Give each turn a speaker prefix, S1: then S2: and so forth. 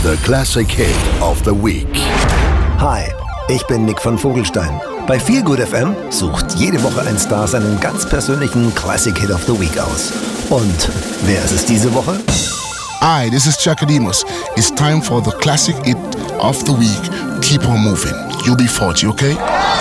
S1: The Classic Hit of the Week.
S2: Hi, ich bin Nick von Vogelstein. Bei Feel Good FM sucht jede Woche ein Star seinen ganz persönlichen Classic Hit of the Week aus. Und wer ist es diese Woche?
S3: Hi, this is Chakademos. It's time for the Classic Hit of the Week. Keep on moving. UB40, okay?